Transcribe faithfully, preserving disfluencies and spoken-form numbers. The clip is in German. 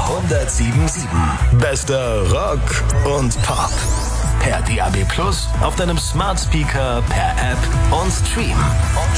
hundertsieben Komma sieben. Bester Rock und Pop. Per D A B Plus, auf deinem Smart Speaker, per App und Stream. Und